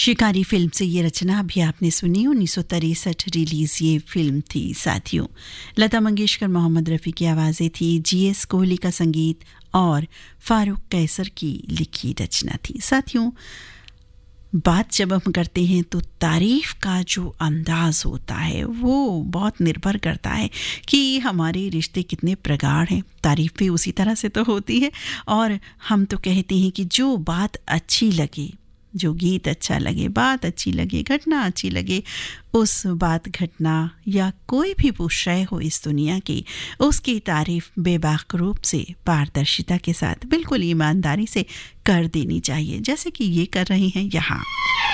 शिकारी फिल्म से ये रचना भी आपने सुनी। 1963 रिलीज ये फिल्म थी साथियों। लता मंगेशकर, मोहम्मद रफ़ी की आवाज़ें थी, जीएस कोहली का संगीत और फारूक कैसर की लिखी रचना थी। साथियों, बात जब हम करते हैं तो तारीफ़ का जो अंदाज़ होता है वो बहुत निर्भर करता है कि हमारे रिश्ते कितने प्रगाढ़ हैं। तारीफ़ भी उसी तरह से तो होती है और हम तो कहते हैं कि जो बात अच्छी लगे, जो गीत अच्छा लगे, बात अच्छी लगे, घटना अच्छी लगे, उस बात, घटना या कोई भी विषय हो इस दुनिया की, उसकी तारीफ़ बेबाक रूप से, पारदर्शिता के साथ, बिल्कुल ईमानदारी से कर देनी चाहिए, जैसे कि ये कर रहे हैं यहाँ।